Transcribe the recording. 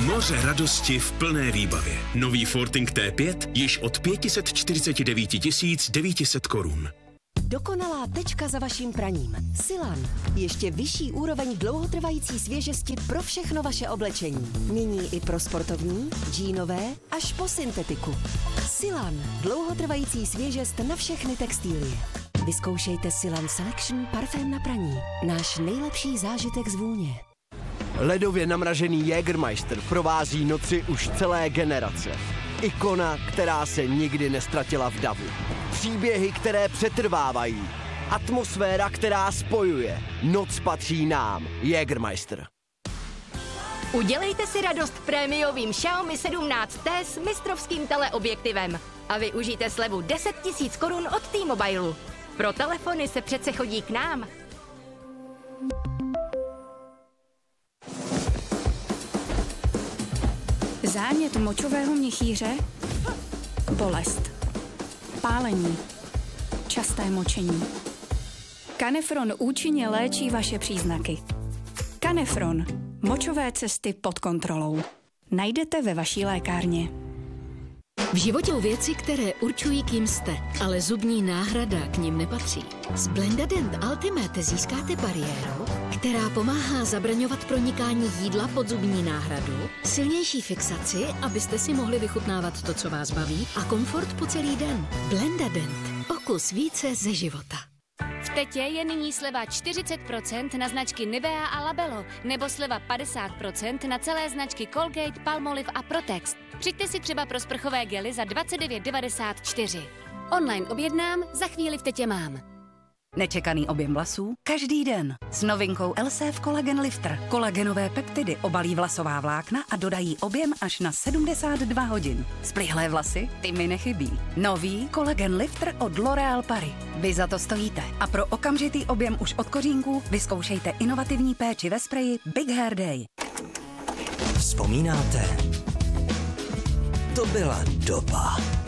Moře radosti v plné výbavě. Nový Forting T5 již od 549 900 korun. Dokonalá tečka za vaším praním. Silan. Ještě vyšší úroveň dlouhotrvající svěžesti pro všechno vaše oblečení. Nyní i pro sportovní, džínové až po syntetiku. Silan. Dlouhotrvající svěžest na všechny textilie. Vyzkoušejte Silan Selection parfém na praní. Náš nejlepší zážitek z vůně. Ledově namražený Jägermeister provází noci už celé generace. Ikona, která se nikdy nestratila v davu. Příběhy, které přetrvávají. Atmosféra, která spojuje. Noc patří nám. Jägermeister. Udělejte si radost prémiovým Xiaomi 17T s mistrovským teleobjektivem a využijte slevu 10 000 korun od T-Mobile. Pro telefony se přece chodí k nám. Zánět močového měchýře, bolest, pálení, časté močení. Canefron účinně léčí vaše příznaky. Canefron. Močové cesty pod kontrolou. Najdete ve vaší lékárně. V životě jsou věci, které určují, kým jste, ale zubní náhrada k nim nepatří. S Blendadent Ultimate získáte bariéru, která pomáhá zabraňovat pronikání jídla pod zubní náhradu, silnější fixaci, abyste si mohli vychutnávat to, co vás baví, a komfort po celý den. Blendadent. O kus více ze života. V Tetě je nyní sleva 40% na značky Nivea a Labello, nebo sleva 50% na celé značky Colgate, Palmolive a Protex. Přijďte si třeba pro sprchové gely za 29,94. Online objednám, za chvíli v Tetě mám. Nečekaný objem vlasů každý den. S novinkou Elseve Collagen Lifter. Kolagenové peptidy obalí vlasová vlákna a dodají objem až na 72 hodin. Splihlé vlasy? Ty mi nechybí. Nový Collagen Lifter od L'Oréal Paris. Vy za to stojíte. A pro okamžitý objem už od kořínků vyzkoušejte inovativní péči ve spreji Big Hair Day. Vzpomínáte? To byla doba.